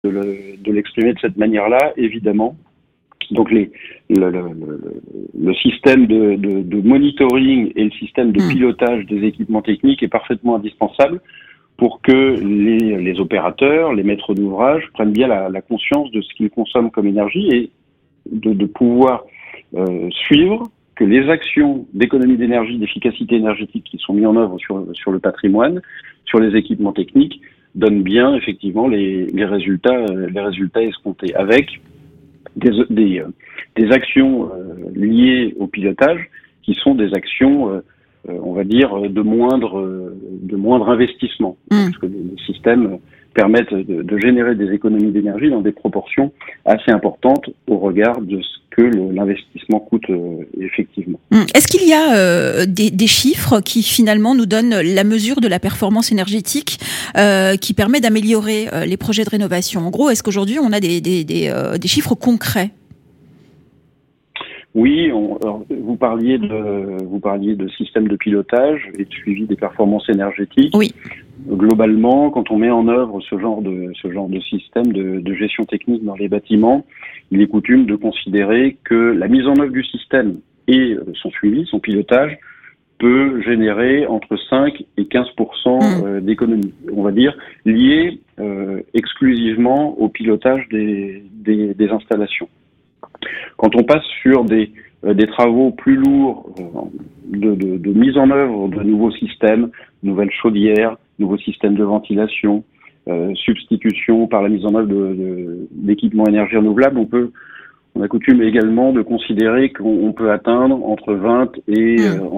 de l'exprimer de cette manière-là, évidemment. Donc le système de monitoring et le système de pilotage des équipements techniques est parfaitement indispensable pour que les opérateurs, les maîtres d'ouvrage prennent bien la conscience de ce qu'ils consomment comme énergie et de pouvoir suivre que les actions d'économie d'énergie, d'efficacité énergétique qui sont mises en œuvre sur le patrimoine, sur les équipements techniques, donnent bien effectivement les résultats escomptés, avec des actions liées au pilotage qui sont des actions on va dire de moindre investissement, parce que les systèmes permettent de générer des économies d'énergie dans des proportions assez importantes au regard de ce que l'investissement coûte effectivement. Est-ce qu'il y a des chiffres qui finalement nous donnent la mesure de la performance énergétique qui permet d'améliorer les projets de rénovation? En gros, est-ce qu'aujourd'hui on a des chiffres concrets? Oui, vous parliez de système de pilotage et de suivi des performances énergétiques. Oui. Globalement, quand on met en œuvre ce genre de système de gestion technique dans les bâtiments, il est coutume de considérer que la mise en œuvre du système et son suivi, son pilotage, peut générer entre 5 et 15% d'économies, on va dire, liées exclusivement au pilotage des installations. Quand on passe sur des travaux plus lourds de mise en œuvre de nouveaux systèmes, nouvelles chaudières, nouveaux systèmes de ventilation, substitution par la mise en œuvre d'équipements énergie renouvelable, on a coutume également de considérer qu'on peut atteindre entre 20 et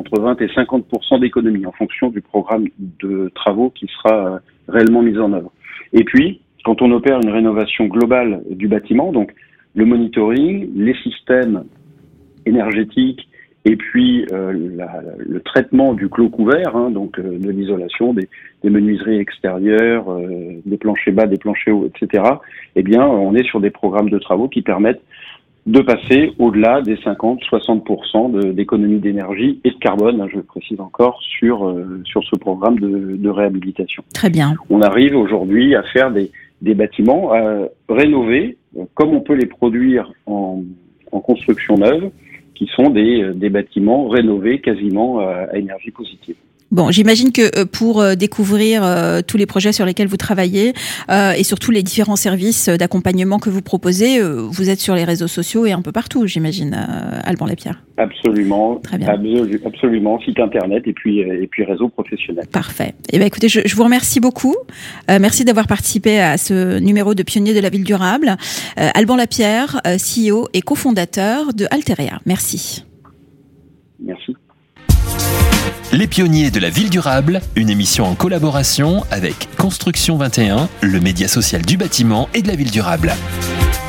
50% d'économie en fonction du programme de travaux qui sera réellement mis en œuvre. Et puis, quand on opère une rénovation globale du bâtiment, donc le monitoring, les systèmes énergétiques et puis le traitement du clos couvert, donc de l'isolation des menuiseries extérieures, des planchers bas, des planchers hauts, etc. Eh bien, on est sur des programmes de travaux qui permettent de passer au-delà des 50-60% d'économie d'énergie et de carbone, je le précise encore, sur ce programme de réhabilitation. Très bien. On arrive aujourd'hui à faire des bâtiments rénovés, comme on peut les produire en construction neuve, qui sont des bâtiments rénovés quasiment à énergie positive. Bon, j'imagine que pour découvrir tous les projets sur lesquels vous travaillez et surtout les différents services d'accompagnement que vous proposez, vous êtes sur les réseaux sociaux et un peu partout, j'imagine, Alban Lapierre. Absolument. Très bien. Absolument, site internet et puis réseau professionnel. Parfait. Eh bien, écoutez, je vous remercie beaucoup. Merci d'avoir participé à ce numéro de Pionniers de la Ville durable. Alban Lapierre, CEO et cofondateur de Alterea. Merci. Merci. Les Pionniers de la Ville durable, une émission en collaboration avec Construction 21, le média social du bâtiment et de la ville durable.